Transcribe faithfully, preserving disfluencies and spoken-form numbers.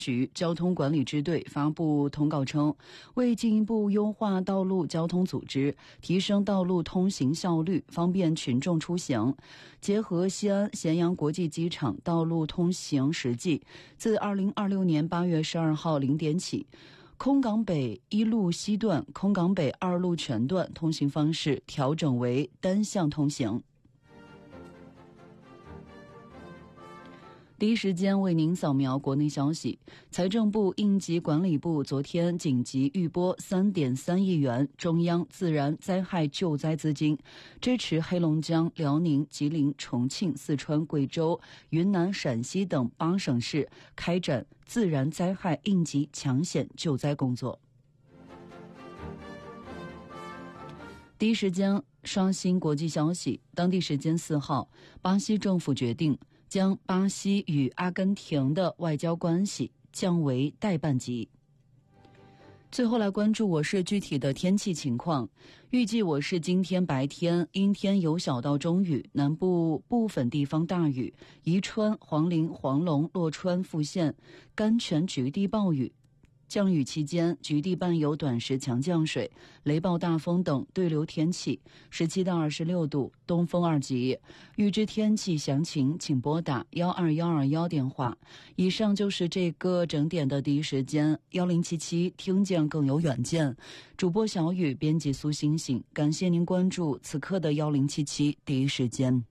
局交通管理支队发布通告称，为进一步优化道路交通组织，提升道路通行效率，方便群众出行，结合西安咸阳国际机场道路通行实际，自二零二六年八月十二号零点起，空港北一路西段、空港北二路全段通行方式调整为单向通行。第一时间为您扫描国内消息。财政部应急管理部昨天紧急预拨 三点三亿元中央自然灾害救灾资金，支持黑龙江、辽宁、吉林、重庆、四川、贵州、云南、陕西等八省市开展自然灾害应急抢险救灾工作。第一时间刷新国际消息。当地时间四号，巴西政府决定将巴西与阿根廷的外交关系降为代办级。最后来关注我市具体的天气情况。预计我市今天白天阴天有小到中雨，南部部分地方大雨，宜川、黄陵、黄龙、洛川、富县、甘泉局地暴雨。降雨期间，局地伴有短时强降水、雷暴大风等对流天气，十七到二十六度，东风二级。预知天气详情，请拨打幺二幺二幺电话。以上就是这个整点的第一时间，幺零七七听见更有远见。主播小雨，编辑苏星星，感谢您关注此刻的幺零七七第一时间。